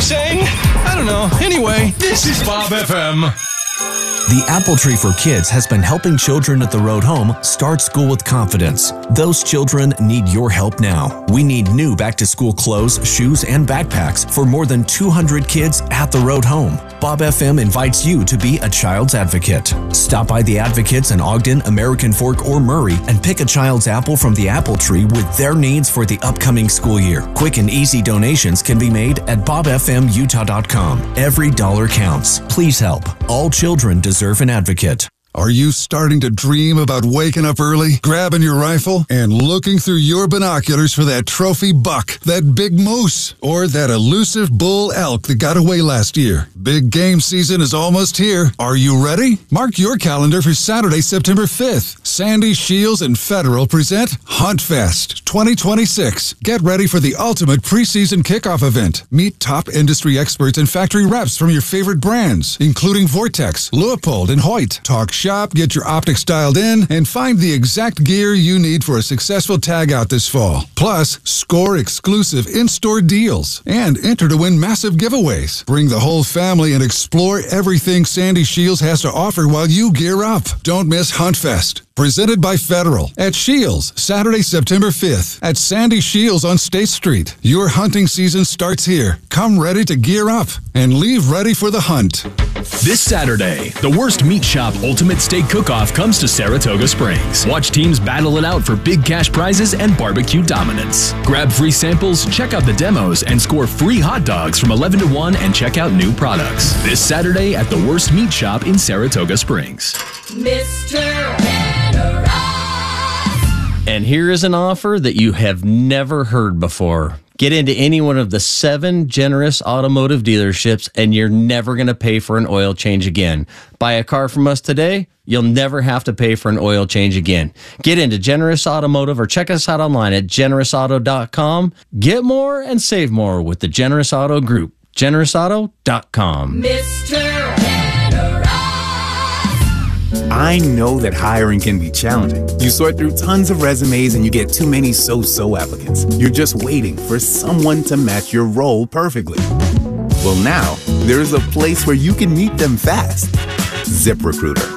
saying? I don't know. Anyway, this is Bob FM. The Apple Tree for Kids has been helping children at the road home start school with confidence. Those children need your help now. We need new back-to-school clothes, shoes, and backpacks for more than 200 kids at the road home. Bob FM invites you to be a child's advocate. Stop by the Advocates in Ogden, American Fork, or Murray and pick a child's apple from the Apple Tree with their needs for the upcoming school year. Quick and easy donations can be made at bobfmutah.com. Every dollar counts. Please help. All children deserve an advocate. Are you starting to dream about waking up early, grabbing your rifle, and looking through your binoculars for that trophy buck, that big moose, or that elusive bull elk that got away last year? Big game season is almost here. Are you ready? Mark your calendar for Saturday, September 5th. Sandy, Shields, and Federal present Hunt Fest 2026. Get ready for the ultimate preseason kickoff event. Meet top industry experts and factory reps from your favorite brands, including Vortex, Leupold, and Hoyt. Talk shop, get your optics dialed in, and find the exact gear you need for a successful tag out this fall. Plus, score exclusive in-store deals and enter to win massive giveaways. Bring the whole family and explore everything Sandy Shields has to offer while you gear up. Don't miss Hunt Fest. Presented by Federal at Shields, Saturday, September 5th at Sandy Shields on State Street. Your hunting season starts here. Come ready to gear up and leave ready for the hunt. This Saturday, the Worst Meat Shop Ultimate Steak Cook-Off comes to Saratoga Springs. Watch teams battle it out for big cash prizes and barbecue dominance. Grab free samples, check out the demos, and score free hot dogs from 11 to 1 and check out new products. This Saturday at the Worst Meat Shop in Saratoga Springs. Mr. And here is an offer that you have never heard before. Get into any one of the 7 Generous Automotive dealerships and you're never going to pay for an oil change again. Buy a car from us today, you'll never have to pay for an oil change again. Get into Generous Automotive or check us out online at generousauto.com. Get more and save more with the Generous Auto Group. generousauto.com. Mr. I know that hiring can be challenging. You sort through tons of resumes and you get too many so-so applicants. You're just waiting for someone to match your role perfectly. Well, now, there is a place where you can meet them fast. ZipRecruiter.